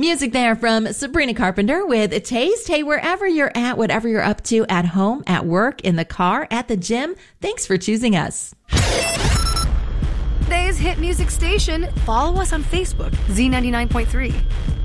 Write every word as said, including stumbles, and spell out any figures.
Music there from Sabrina Carpenter with Taste. Hey, wherever you're at, whatever you're up to, at home, at work, in the car, at the gym, thanks for choosing us. Today's hit music station. Follow us on Facebook, Z ninety-nine point three.